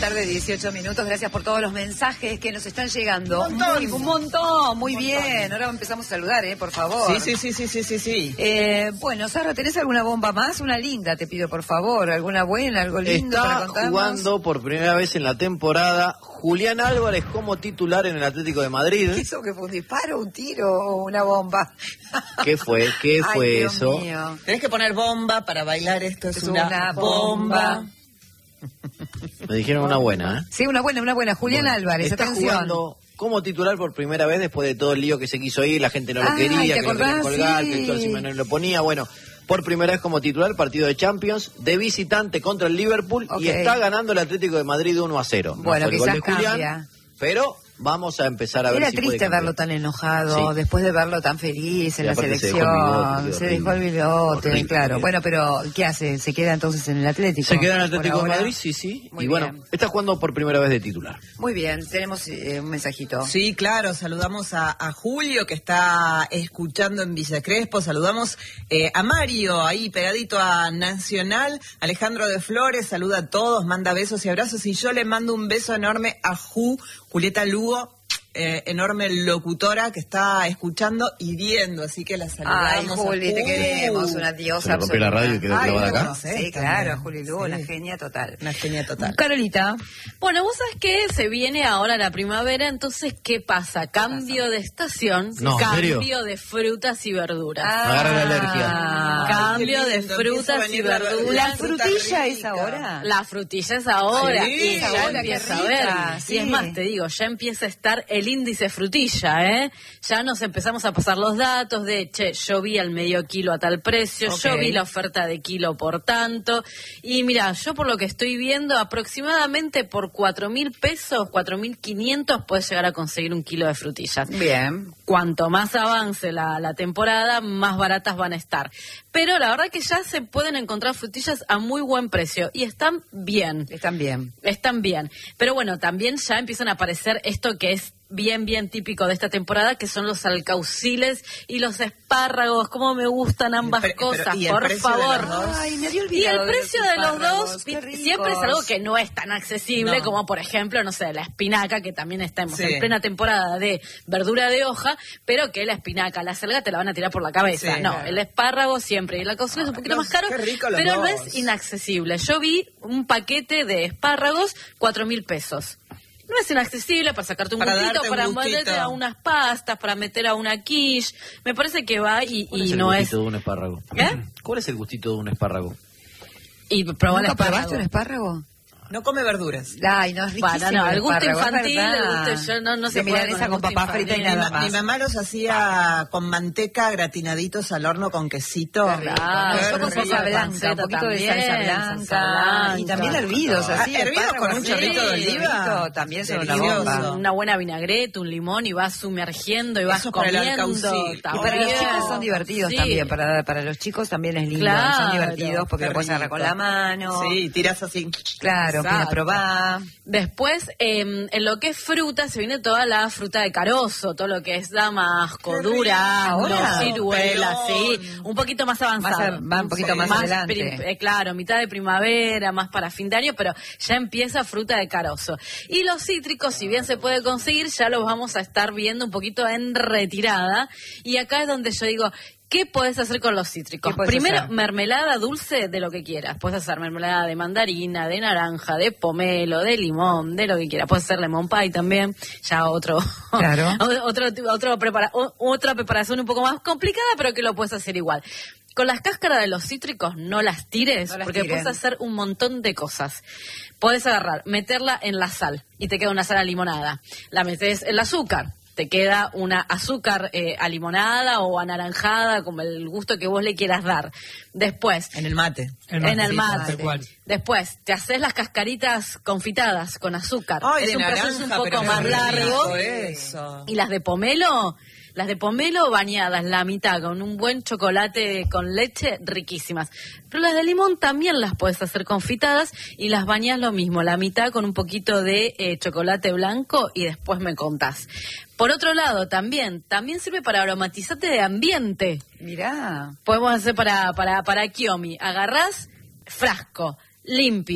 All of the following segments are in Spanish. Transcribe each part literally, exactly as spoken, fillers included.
tarde, dieciocho minutos. Gracias por todos los mensajes que nos están llegando. Un montón. Muy, un montón, muy un bien. Montón. Ahora empezamos a saludar, ¿eh? Por favor. Sí, sí, sí, sí, sí, sí. sí. Eh, bueno, Sara, ¿tenés alguna bomba más? Una linda, te pido, por favor. ¿Alguna buena, algo lindo Está para contarnos? jugando por primera vez en la temporada Julián Álvarez como titular en el Atlético de Madrid. ¿Qué eso que fue un disparo, un tiro o una bomba? ¿Qué fue? ¿Qué Ay, fue Dios eso? Mío. Tenés que poner bomba para bailar. Esto es, Es una, una bomba. bomba. Me dijeron una buena, ¿eh? Sí, una buena, una buena. Julián Bueno, Álvarez, está atención. jugando como titular por primera vez después de todo el lío que se quiso ir, la gente no lo Ah, quería, ¿te que lo querían acordás? colgar, Sí. que el Cholo Simeone lo ponía. Bueno, por primera vez como titular, partido de Champions, de visitante contra el Liverpool, Ok. y está ganando el Atlético de Madrid uno a cero. No Bueno, fue el gol quizás de Julián, cambia. pero vamos a empezar a ver Era si puede triste cambiar. verlo tan enojado, Sí. después de verlo tan feliz en Y la aparte se selección. dejó el bigote, Se horrible. dejó el bigote, Horrible. claro. Bueno, pero ¿qué hace? ¿Se queda entonces en el Atlético? Se queda en el por Atlético de ahora? Madrid, sí, sí. Muy y bueno, bien. está jugando por primera vez de titular. Muy bien, tenemos eh, un mensajito. Sí, claro, saludamos a, a Julio que está escuchando en Villa Crespo, saludamos eh, a Mario ahí pegadito a Nacional, Alejandro de Flores, saluda a todos, manda besos y abrazos y yo le mando un beso enorme a Ju, Julieta Lugo, eh, enorme locutora que está escuchando y viendo, así que la saludamos. Ay, Juli, a te Ju. queremos, una diosa Se le rompió la absoluta. radio y quedó Ay, clavada no, acá. no sé, Sí, claro, también. Juli Lugo, Sí. una genia total. Una genia total. Carolita. Bueno, vos sabés que se viene ahora la primavera, entonces, ¿qué pasa? Cambio de estación, No, ¿en cambio serio? de frutas y verduras. Ah, Agarra la alergia. Cambio Qué de lindo, frutas empieza a y venir la- verduras. ¿La la fruta frutilla es rica. ahora? La frutilla es ahora, Sí, y ya ahora, empieza qué a ver. rica, sí. Y es más, te digo, ya empieza a estar el índice frutilla, ¿eh? Ya nos empezamos a pasar los datos de, che, yo vi al medio kilo a tal precio, Ok. yo vi la oferta de kilo por tanto. Y mira, yo por lo que estoy viendo, aproximadamente por cuatro mil pesos, cuatro mil quinientos, puedes llegar a conseguir un kilo de frutillas. Bien. Cuanto más avance la, la temporada, más baratas van a estar. Pero la verdad que ya se pueden encontrar frutillas a muy buen precio y están bien. Están bien. Están bien. Pero bueno, también ya empiezan a aparecer esto que es bien, bien típico de esta temporada, que son los alcauciles y los espárragos. Cómo me gustan ambas Pero- pero, cosas, ¿y el por precio de favor. los dos? Ay, me había Y olvidado el de precio de los espárragos, dos qué ricos. siempre es algo que no es tan accesible No. como, por ejemplo, no sé, la espinaca, que también estamos Sí. en plena temporada de verdura de hoja, pero que la espinaca, la selga te la van a tirar por la cabeza. Sí, no, claro. el espárrago siempre. Y el alcaucil es un poquito los- más caro, qué rico los pero no dos. es inaccesible. Yo vi un paquete de espárragos, cuatro mil pesos. No es inaccesible para sacarte un Para gustito, darte un para gustito. meter a unas pastas, para meter a una quiche. Me parece que va y, ¿Cuál y es el no es... gustito de un espárrago? ¿Eh? ¿Cuál es el gustito de un espárrago? Y probar el ¿Nunca probaste espárrago. un espárrago? No come verduras. Ay, no, es riquísimo. Para, no, el el gusto espárrago, es infantil, el verdad. gusto, yo no, no se De puede milanesa el con gusto papas fritas y infantil. nada Mi, ma- más. mi mamá los hacía con manteca, gratinaditos al horno con quesito. Qué rico. Ah, No, yo yo con con salsa salsa blanca, un panceta poquito de también, salsa salsa blanca. blanca. Y también hervidos, Ah, así. hervidos espárragos, con un sí. chorrito de oliva. Hervido también son una Delicioso. bomba. Una buena vinagreta, un limón y vas sumergiendo y vas Eso para el comiendo. alcaucil. Y para los también. chicos son divertidos Sí. también, para, para los chicos también es lindo, Claro, son divertidos porque qué lo puedes agarrar con rico. la mano. Sí, tiras así. Claro, para Exacto. probar. Después, eh, en lo que es fruta, se viene toda la fruta de carozo, todo lo que es damasco, Qué rico. durazno, Ahora. ciruela, sí, Pelón. un poquito más avanzado. Más a- va un poquito más adelante. prim- eh, claro, mitad de primavera, más para fin de año, pero ya empieza fruta de carozo. Y los cítricos, si bien se puede conseguir, ya los vamos a estar viendo un poquito en retirada. Y acá es donde yo digo, ¿qué podés hacer con los cítricos? ¿Qué podés Primero, hacer? mermelada dulce de lo que quieras. Puedes hacer mermelada de mandarina, de naranja, de pomelo, de limón, de lo que quieras. Puedes hacer lemon pie también, ya otro, Claro. otro, otro prepara, o- otra preparación un poco más complicada, pero que lo puedes hacer igual. Con las cáscaras de los cítricos no las tires, No las porque tiren. puedes hacer un montón de cosas. Puedes agarrar, meterla en la sal y te queda una sal a limonada. La metes en el azúcar. Te queda una azúcar eh, a limonada o anaranjada, como el gusto que vos le quieras dar. Después, En el mate. en el sí, mate. tal cual. Después, te haces las cascaritas confitadas con azúcar. Ay, es de un proceso naranja, un poco pero más qué largo. rico eso. Y las de pomelo, las de pomelo bañadas, la mitad, con un buen chocolate con leche, riquísimas. Pero las de limón también las puedes hacer confitadas y las bañas lo mismo, la mitad con un poquito de eh, chocolate blanco y después me contás. Por otro lado, también, también sirve para aromatizante de ambiente. Mirá. Podemos hacer para, para, para Kiyomi. Agarrás frasco limpio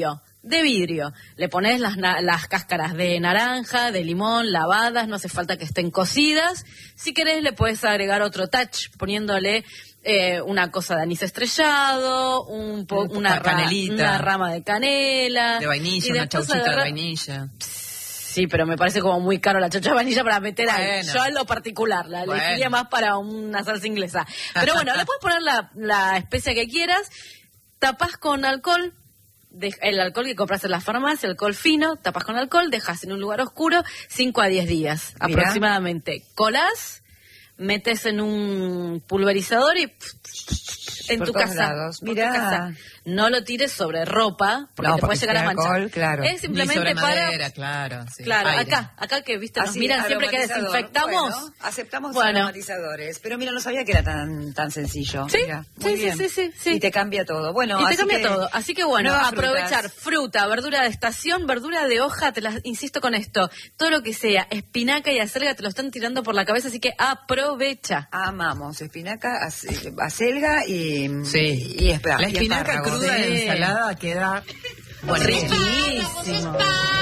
de vidrio. Le pones las, na- las cáscaras de naranja, de limón, lavadas, no hace falta que estén cocidas. Si querés le puedes agregar otro touch, poniéndole eh, una cosa de anís estrellado, un po- Un- una, una ra- canelita. una rama de canela. De vainilla, y una después chauchita de agarrar- vainilla. Sí, pero me parece como muy caro la chocha de vainilla para meter ahí. Bueno. Yo en lo particular, la Bueno. elegiría más para una salsa inglesa. Pero bueno, le puedes poner la, la especia que quieras, tapás con alcohol, de- el alcohol que compras en la farmacia, alcohol fino, tapas con alcohol, dejas en un lugar oscuro cinco a diez días Mirá. aproximadamente. Colás, metes en un pulverizador y en Por tu todos casa. lados. por tu Mirá. casa. No lo tires sobre ropa, porque No, te porque puede llegar a si manchar. alcohol, claro. Es Ni simplemente sobre para... madera, claro. Sí. Claro, Aire. acá, acá que viste, nos Así, miran siempre que aromatizador. desinfectamos. Bueno, aceptamos Bueno. aromatizadores. Pero mira, no sabía que era tan tan sencillo. Sí, Mira, muy sí, sí, bien. sí, sí, sí. Y te cambia todo. Bueno, Y te así cambia que- todo. Así que bueno, nuevas aprovechar frutas. fruta, verdura de estación, verdura de hoja, te las insisto con esto. Todo lo que sea espinaca y acelga te lo están tirando por la cabeza, así que aprovecha. Amamos espinaca, ace- acelga y, Sí. y, espera, La y espinaca espárragos. cruda en Sí. ensalada queda buenísimo. Riquísimo.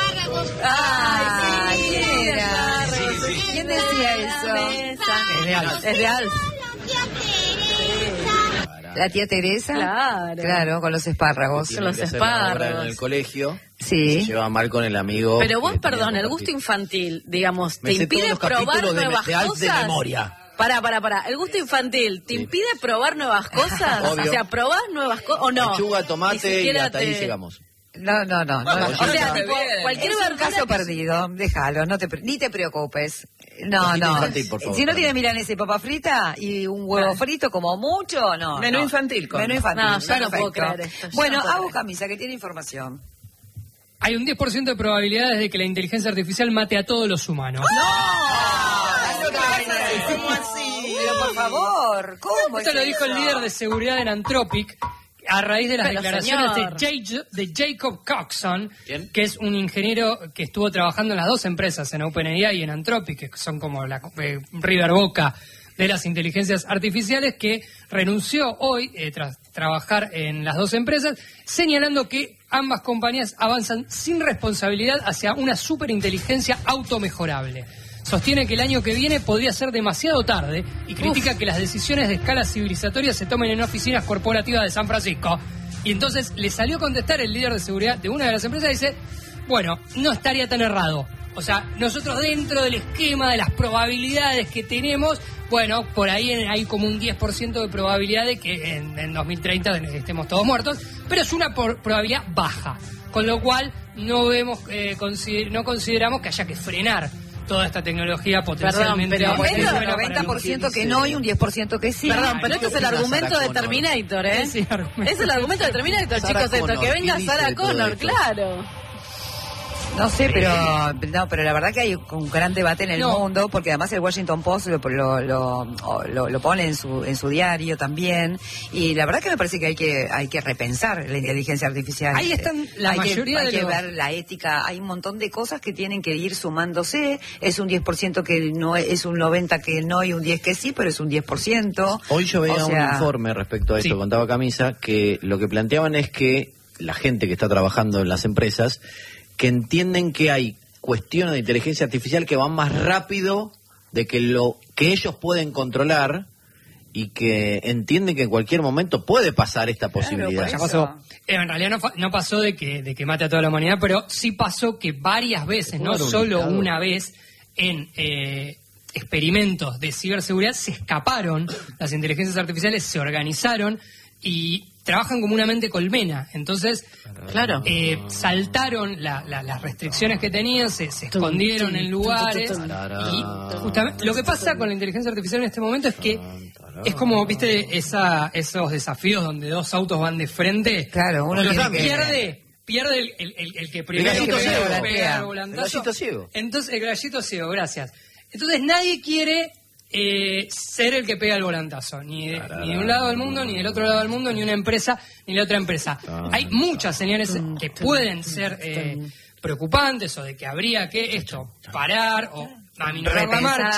Ay, sí, ¿quién era? espárragos. ¿Quién decía eso? Es de Alf. Es de Alf. ¿La tía Teresa? Claro. Claro, con los espárragos. Tienen los que hacer una obra espárragos. en el colegio. Sí. Se lleva mal con el amigo. Pero vos, que tenía perdón, el compartir. gusto infantil, digamos, Me ¿te sé todos impide los probar capítulos de, nuevas de Alf cosas? de memoria. Pará, pará, pará. ¿El gusto infantil te impide probar nuevas cosas? Obvio. O sea, ¿probás nuevas cosas o no? Lechuga, Ni tomate y siquiera hasta ahí te- llegamos. No, no, no. no, Bueno, no. O sea, Está tipo, bien. cualquier Es un verdura caso que- perdido, déjalo, no te, pre- ni te preocupes. No, Cosita no. infantil, por favor, Si no también. tiene milanesa y papa frita y un huevo Ah. frito como mucho, no. Menú no. infantil, con- Menú infantil. No, yo no puedo perfecto. creer esto, yo Bueno, no puedo hago creer. camisa que tiene información. Hay un diez por ciento de probabilidades de que la inteligencia artificial mate a todos los humanos. ¿Cómo así? Pero por favor, ¿cómo Esto es lo dijo el eso? líder de seguridad en Anthropic a raíz de las Pero, declaraciones de, señor. Jay- de Jacob Coxon, ¿Quién? que es un ingeniero que estuvo trabajando en las dos empresas, en OpenAI y en Anthropic, que son como la eh, River Boca de las inteligencias artificiales, que renunció hoy eh, tras trabajar en las dos empresas, señalando que ambas compañías avanzan sin responsabilidad hacia una superinteligencia automejorable. Sostiene que el año que viene podría ser demasiado tarde y critica que las decisiones de escala civilizatoria se tomen en oficinas corporativas de San Francisco. Y entonces le salió a contestar el líder de seguridad de una de las empresas y dice, bueno, no estaría tan errado. O sea, nosotros dentro del esquema de las probabilidades que tenemos, bueno, por ahí hay como un diez por ciento de probabilidad de que en, en dos mil treinta estemos todos muertos, pero es una por- probabilidad baja, con lo cual no vemos, eh, consider- no consideramos que haya que frenar toda esta tecnología potencialmente. pero muy Es buena un para el noventa por ciento que dice- no y un diez por ciento que sí. Perdón, pero este es el ¿qué opina argumento Sarah de Connor? Terminator, ¿eh? Sí, argumento. Es el argumento de Terminator, Sarah chicos, esto. Connor, Que venga ¿qué dice Sarah de todo Connor, esto? claro. No sé, pero no, pero la verdad que hay un gran debate en el No. mundo, porque además el Washington Post lo, lo, lo, lo- lo pone en su en su diario también, y la verdad que me parece que hay que hay que repensar la inteligencia artificial. Ahí están la hay mayoría que, hay de que los- ver la ética, hay un montón de cosas que tienen que ir sumándose, es un diez por ciento que no es, es un noventa por ciento que no y un diez por ciento que sí, pero es un diez por ciento. Hoy yo veía O sea, un informe respecto a esto, Sí. contaba Camisa, que lo que planteaban es que la gente que está trabajando en las empresas, que entienden que hay cuestiones de inteligencia artificial que van más rápido de que lo que ellos pueden controlar y que entienden que en cualquier momento puede pasar esta posibilidad. por Ya eso. pasó. Eh, En realidad no, fa- no pasó de que, de que mate a toda la humanidad, pero sí pasó que varias veces, no Claro, solo ubicado. una vez, en eh, experimentos de ciberseguridad se escaparon, las inteligencias artificiales se organizaron y trabajan como una mente colmena. Entonces, Claro. eh, saltaron la- la- las restricciones que tenían, se, se escondieron en lugares. Y justamente lo que pasa con la inteligencia artificial en este momento es que es como, viste, esa, esos desafíos donde dos autos van de frente. Claro, uno Porque tiene que- pierde, pierde el, el- el- el que primero gallito pega, ciego. pega el El volantazo. gallito ciego. Entonces, el gallito ciego, gracias. Entonces nadie quiere eh, ser el que pega el volantazo, ni de, ni de un lado del mundo, ni del otro lado del mundo, ni una empresa, ni la otra empresa. Hay muchas señales que pueden ser eh, preocupantes o de que habría que esto parar o aminorar la Repensar. marcha,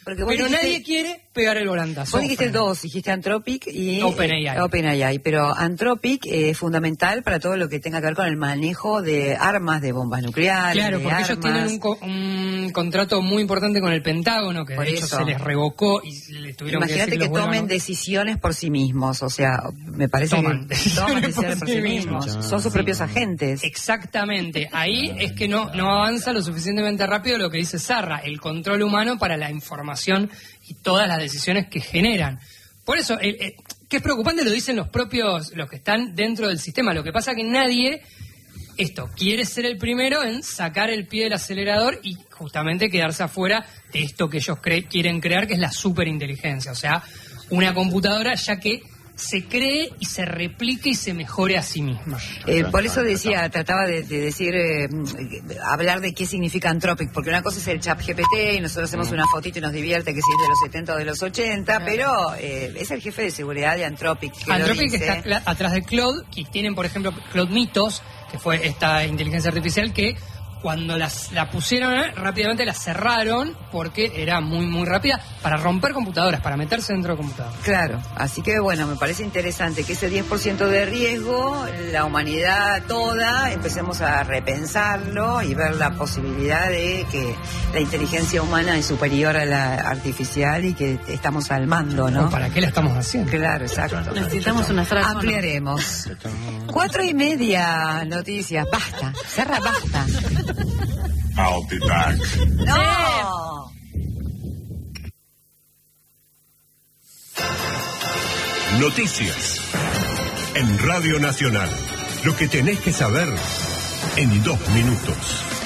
pero dijiste, nadie quiere pegar el volantazo. Vos dijiste dos, dijiste Anthropic y OpenAI. OpenAI, pero Anthropic es fundamental para todo lo que tenga que ver con el manejo de armas, de bombas nucleares. Claro, porque armas. ellos tienen un, co un contrato muy importante con el Pentágono, que por de hecho eso se les revocó y le tuvieron Imagínate que decir que tomen decisiones por sí mismos, o sea, me parece toman que decisiones toman decisiones por sí mismos. mismos. Son sus Sí. propios agentes. Exactamente. Ahí es que no, no avanza lo suficientemente rápido lo que dice Sarra, el control humano para la información y todas las decisiones que generan. Por eso, el, el, que es preocupante lo dicen los propios, los que están dentro del sistema. Lo que pasa es que nadie, esto, quiere ser el primero en sacar el pie del acelerador y justamente quedarse afuera de esto que ellos cre quieren crear, que es la superinteligencia. O sea, una computadora ya que se cree y se replique y se mejore a sí misma. Eh, por eso decía, trataba de, de decir, eh, hablar de qué significa Anthropic, porque una cosa es el chat G P T y nosotros hacemos una fotito y nos divierte que si es de los setenta o de los ochenta, claro. pero eh, es el jefe de seguridad de Anthropic. Que Anthropic lo dice. está atrás de Claude, y tienen, por ejemplo, Claude Mythos, que fue esta inteligencia artificial que cuando las, la pusieron rápidamente la cerraron porque era muy muy rápida para romper computadoras, para meterse dentro de computadoras. Claro, así que bueno, me parece interesante que ese diez por ciento de riesgo, la humanidad toda, empecemos a repensarlo y ver la posibilidad de que la inteligencia humana es superior a la artificial y que estamos al mando, ¿no? ¿Para qué la estamos haciendo? Claro, exacto. Necesitamos una frase. Ampliaremos. Cuatro y media noticias, basta, Sarra, basta. I'll be back. ¡No! Noticias en Radio Nacional. Lo que tenés que saber en dos minutos.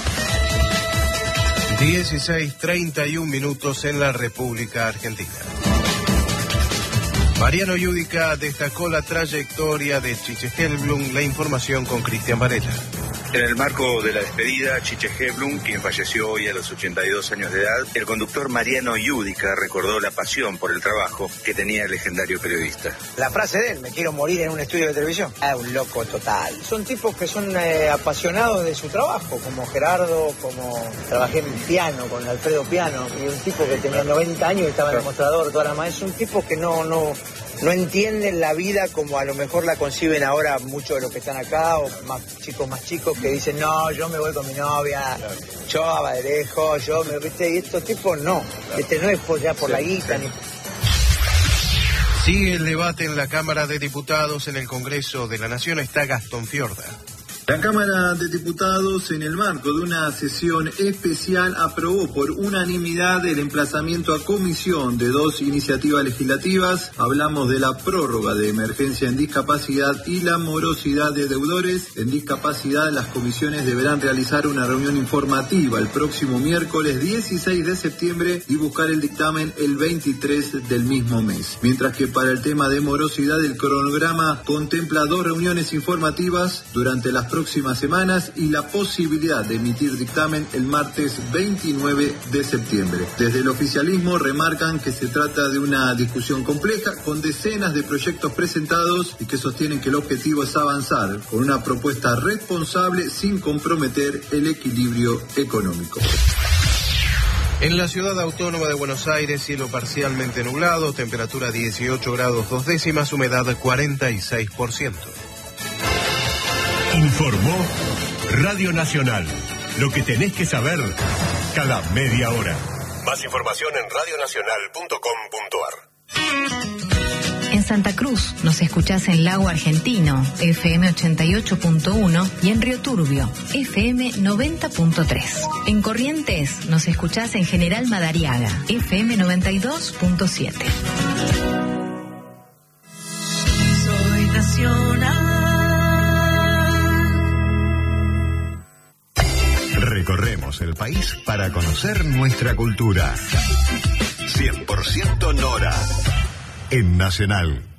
dieciséis treinta y un minutos en la República Argentina. Mariano Yudica destacó la trayectoria de Chiche Helblum. La información con Cristian Varela. En el marco de la despedida, Chiche Helblum, quien falleció hoy a los ochenta y dos años de edad, el conductor Mariano Yudica recordó la pasión por el trabajo que tenía el legendario periodista. La frase de él, me quiero morir en un estudio de televisión, es un loco total. Son tipos que son eh, apasionados de su trabajo, como Gerardo, como trabajé en piano con Alfredo Piano, y un tipo que tenía noventa años y estaba en el mostrador toda la mañana. Son tipos que no... no No entienden la vida como a lo mejor la conciben ahora muchos de los que están acá, o más chicos más chicos que dicen, no, yo me voy con mi novia, yo a Badelejo, yo me... ¿viste? Y estos tipos no, este no es por, ya por la guita. Ni... Sigue el debate en la Cámara de Diputados. En el Congreso de la Nación está Gastón Fiorda. La Cámara de Diputados, en el marco de una sesión especial, aprobó por unanimidad el emplazamiento a comisión de dos iniciativas legislativas. Hablamos de la prórroga de emergencia en discapacidad y la morosidad de deudores. En discapacidad, las comisiones deberán realizar una reunión informativa el próximo miércoles dieciséis de septiembre y buscar el dictamen el veintitrés del mismo mes. Mientras que para el tema de morosidad, el cronograma contempla dos reuniones informativas durante las próximas semanas y la posibilidad de emitir dictamen el martes veintinueve de septiembre. Desde el oficialismo remarcan que se trata de una discusión compleja con decenas de proyectos presentados y que sostienen que el objetivo es avanzar con una propuesta responsable sin comprometer el equilibrio económico. En la ciudad autónoma de Buenos Aires, cielo parcialmente nublado, temperatura dieciocho grados dos décimas, humedad cuarenta y seis por ciento. Informó Radio Nacional. Lo que tenés que saber cada media hora. Más información en radio nacional punto com punto a r. En Santa Cruz nos escuchás en Lago Argentino, F M ochenta y ocho punto uno, y en Río Turbio, F M noventa punto tres. En Corrientes nos escuchás en General Madariaga, F M noventa y dos punto siete. Soy nacional. Recorremos el país para conocer nuestra cultura. cien por ciento Nora en Nacional.